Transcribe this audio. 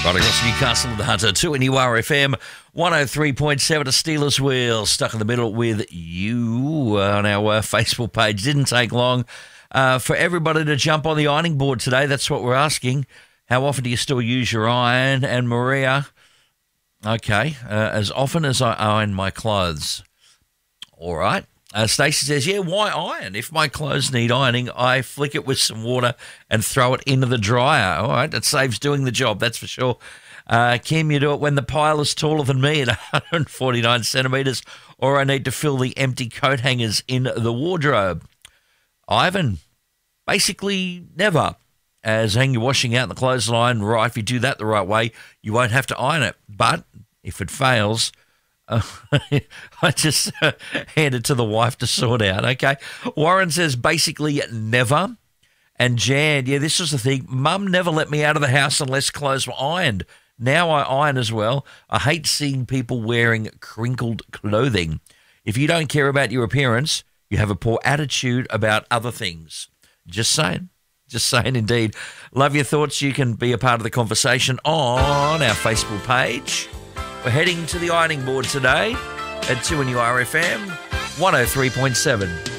Right across Newcastle and the Hunter, 2NURFM, 103.7 to Steelers Wheel. Stuck in the middle with you on our Facebook page. Didn't take long for everybody to jump on the ironing board today. That's what we're asking. How often do you still use your iron? And Maria, okay, as often as I iron my clothes. All right. Stacey says, yeah, why iron? If my clothes need ironing, I flick it with some water and throw it into the dryer. All right, that saves doing the job, that's for sure. Kim, you do it when the pile is taller than me at 149 centimetres, or I need to fill the empty coat hangers in the wardrobe. Ivan, basically never. As hang your washing out in the clothesline, right, if you do that the right way, you won't have to iron it. But if it fails, I just hand it to the wife to sort out, okay? Warren says basically never. And Jan, yeah, this was the thing. Mum never let me out of the house unless clothes were ironed. Now I iron as well. I hate seeing people wearing crinkled clothing. If you don't care about your appearance, you have a poor attitude about other things. Just saying. Just saying indeed. Love your thoughts. You can be a part of the conversation on our Facebook page. We're heading to the ironing board today at 2NURFM 103.7.